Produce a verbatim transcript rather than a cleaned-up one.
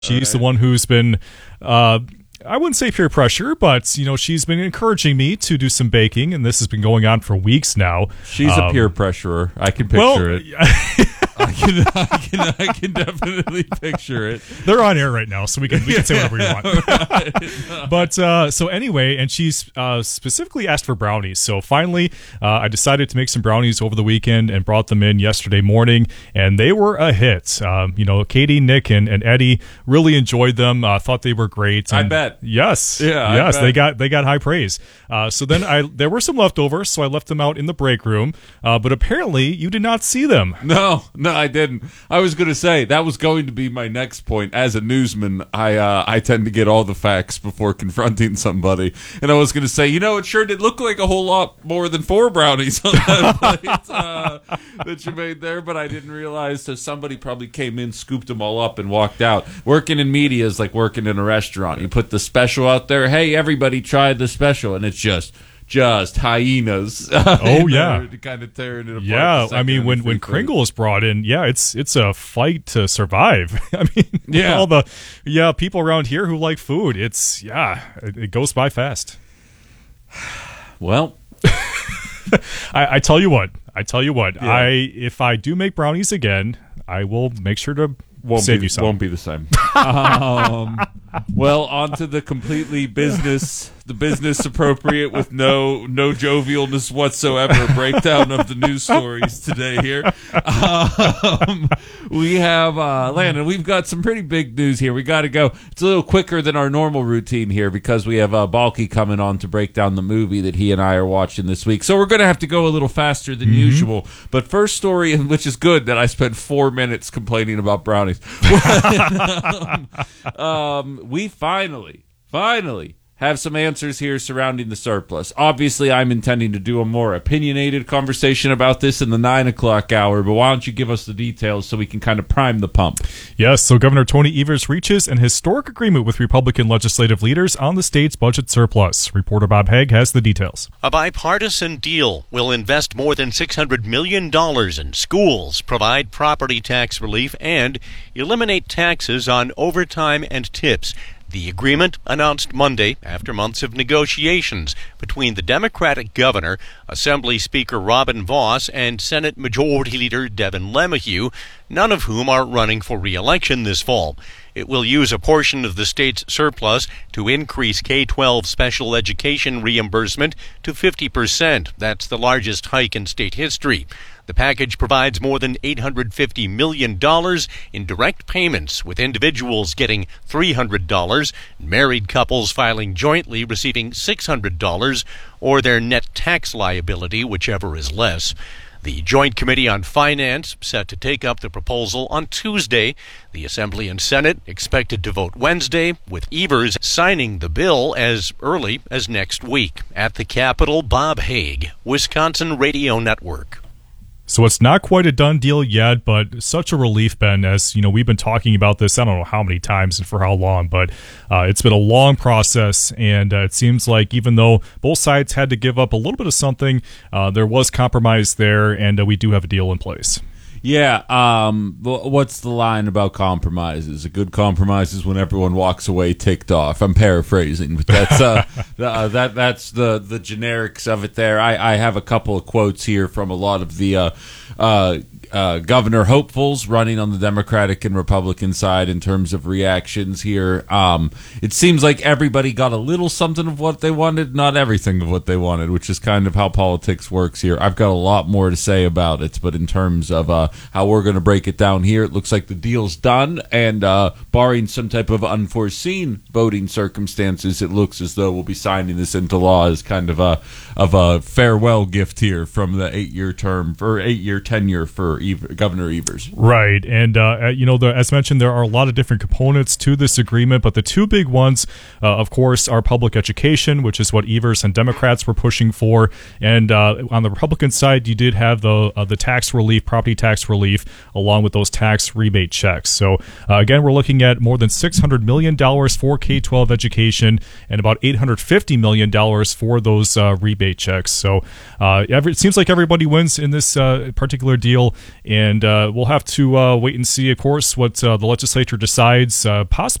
She's right. the one who's been, uh, I wouldn't say peer pressure, but, you know, she's been encouraging me to do some baking, and this has been going on for weeks now. She's um, a peer pressurer. I can picture well, it. I can, I can, I can definitely picture it. They're on air right now, so we can we can say whatever we want. Right. But uh, so anyway, and she's uh, specifically asked for brownies. So finally, uh, I decided to make some brownies over the weekend and brought them in yesterday morning, and they were a hit. Um, you know, Katie, Nick, and, and Eddie really enjoyed them. Uh, thought they were great. I And bet. Yes. Yeah. Yes. I bet. They got they got high praise. Uh, so then I there were some leftovers, so I left them out in the break room. Uh, but apparently, you did not see them. No, no, I didn't. I was going to say that was going to be my next point. As a newsman, I uh, I tend to get all the facts before confronting somebody, and I was going to say, you know, it sure did look like a whole lot more than four brownies on that plate uh, that you made there, but I didn't realize that somebody probably came in, scooped them all up, and walked out. Working in media is like working in a restaurant. You put the special out there, hey, everybody try the special, and it's just. Just hyenas. Oh yeah, to kind of tearing it apart. Yeah, I mean when when Kringle is brought in, yeah, it's it's a fight to survive. I mean, yeah, all the yeah people around here who like food, it's yeah, it, it goes by fast. Well, I, I tell you what, I tell you what, yeah. I if I do make brownies again, I will make sure to won't save be, you some. Won't be the same. um, well, on to the completely business, the business appropriate with no no jovialness whatsoever breakdown of the news stories today here. Um, we have, uh, Landon, we've got some pretty big news here. We got to go. It's a little quicker than our normal routine here because we have uh, Balky coming on to break down the movie that he and I are watching this week. So we're going to have to go a little faster than mm-hmm. usual. But first story, which is good that I spent four minutes complaining about brownies. um, um, we finally, finally have some answers here surrounding the surplus. Obviously, I'm intending to do a more opinionated conversation about this in the nine o'clock hour, but why don't you give us the details so we can kind of prime the pump? Yes, so Governor Tony Evers reaches an historic agreement with Republican legislative leaders on the state's budget surplus. Reporter Bob Haig has the details. A bipartisan deal will invest more than six hundred million dollars in schools, provide property tax relief, and eliminate taxes on overtime and tips. The agreement, announced Monday after months of negotiations between the Democratic governor, Assembly Speaker Robin Vos, and Senate Majority Leader Devin LeMahieu, none of whom are running for re-election this fall. It will use a portion of the state's surplus to increase K twelve special education reimbursement to fifty percent. That's the largest hike in state history. The package provides more than eight hundred fifty million dollars in direct payments, with individuals getting three hundred dollars, married couples filing jointly receiving six hundred dollars, or their net tax liability, whichever is less. The Joint Committee on Finance set to take up the proposal on Tuesday. The Assembly and Senate expected to vote Wednesday, with Evers signing the bill as early as next week. At the Capitol, Bob Haig, Wisconsin Radio Network. So it's not quite a done deal yet, but such a relief, Ben, as you know, we've been talking about this, I don't know how many times and for how long, but uh, it's been a long process, and uh, it seems like even though both sides had to give up a little bit of something, uh, there was compromise there, and uh, we do have a deal in place. Yeah, um, what's the line about compromises? A good compromise is when everyone walks away ticked off. I'm paraphrasing, but that's uh, uh, that that's the the generics of it there. I, I have a couple of quotes here from a lot of the uh, uh, uh, governor hopefuls running on the Democratic and Republican side in terms of reactions here. Um, it seems like everybody got a little something of what they wanted, not everything of what they wanted, which is kind of how politics works here. I've got a lot more to say about it, but in terms of uh, how we're going to break it down here, it looks like the deal's done, and uh, barring some type of unforeseen voting circumstances, it looks as though we'll be signing this into law as kind of a of a farewell gift here from the eight-year term or eight-year tenure for Ever, Governor Evers. Right, and uh, you know, the, as mentioned, there are a lot of different components to this agreement, but the two big ones, uh, of course, are public education, which is what Evers and Democrats were pushing for, and uh, on the Republican side, you did have the uh, the tax relief, property tax relief, along with those tax rebate checks. So uh, again, we're looking at more than six hundred million dollars for K twelve education and about eight hundred fifty million dollars for those uh, rebate checks. So uh, every, it seems like everybody wins in this uh, particular deal. And uh, we'll have to uh, wait and see, of course, what uh, the legislature decides, uh, possibly